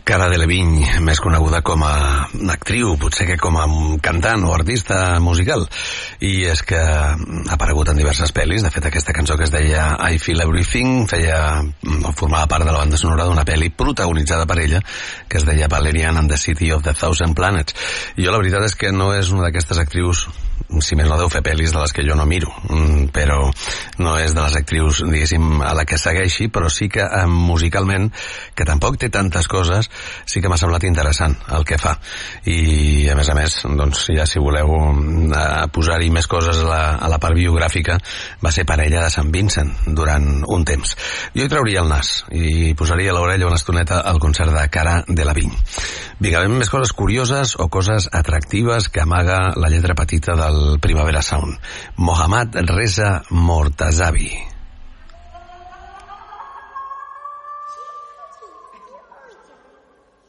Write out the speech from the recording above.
Cara Delevingne, més coneguda com a actriu, potser que com a cantant o artista musical. I és que ha aparegut en diverses pel·lis. De fet, aquesta cançó que es deia I Feel Everything formava part de la banda sonora d'una pel·li protagonitzada per ella, que es deia Valerian and the City of the Thousand Planets. I jo la veritat és que no és una d'aquestes actrius, si més no deu fer pel·lis de les que jo no miro, però no és de les actrius, diguéssim, a la que segueixi, però sí que musicalment, que tampoc té tantes coses, sí que m'ha semblat interessant el que fa. I a més, doncs ja si voleu posar-hi més coses a la part biogràfica, va ser parella de Sant Vincent durant un temps. Jo hi trauria el nas i posaria a l'orella una estoneta al concert de Cara Delevingne. Vinga, més coses curioses o coses atractives que amaga la lletra petita del Primavera Sound. Mohammad Reza Mortazavi.